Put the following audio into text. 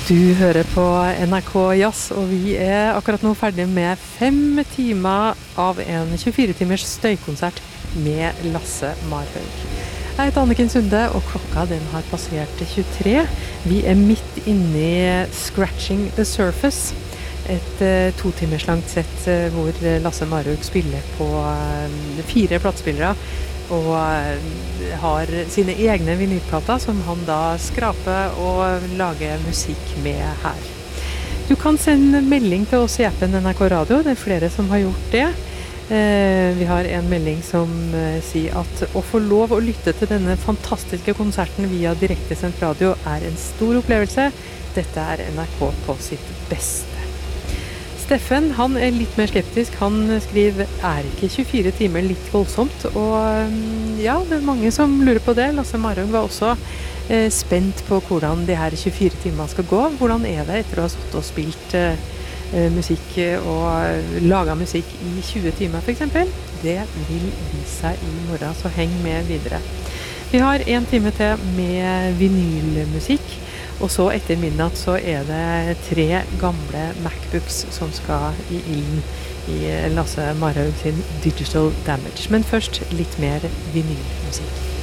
Du hører på NRK Jazz, og vi akkurat nå ferdig med 5 timer av en 24-timers støykonsert med Lasse Marhaug. Jeg heter Anniken Sunde, og klokka den har passert 23. Vi midt inne i Scratching the Surface, et 2 timers langt sett hvor Lasse Marhaug spiller på 4 platespillere, og har sine egne vinylplater som han da skraper og lager musikk med her. Du kan sende melding til oss i appen NRK Radio, det flere som har gjort det. Vi har en melding som sier at å få lov å lytte til denne fantastiske konserten via direktesendt radio en stor opplevelse. Dette NRK på sitt beste. Steffen, han litt mer skeptisk. Han skriver, ikke 24 timer litt voldsomt? Og ja, det mange som lurer på det. Lasse Marhaug var også spent på hvordan de her 24 timer skal gå. Hvordan det etter å ha stått og spilt musikk og laget musikk i 20 timer for eksempel? Det vil vise seg i morgen, så heng med videre. Vi har 1 time til med vinylmusikk. Og så etter midnatt så det 3 gamle MacBooks som skal i ilden i Lasse Marhaug sin Digital Damage. Men først litt mer vinylmusikk.